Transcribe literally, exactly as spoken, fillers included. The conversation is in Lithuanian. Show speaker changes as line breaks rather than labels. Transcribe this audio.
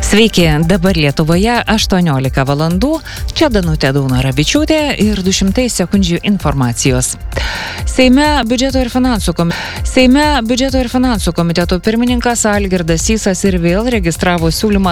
Sveiki, dabar Lietuvoje aštuoniolika valandų, čia Danutė Daunoravičiūtė ir du šimtai sekundžių informacijos. Seime biudžeto ir finansų, kom... Seime biudžeto ir finansų komiteto pirmininkas Algirdas Sysas ir vėl registravo siūlymą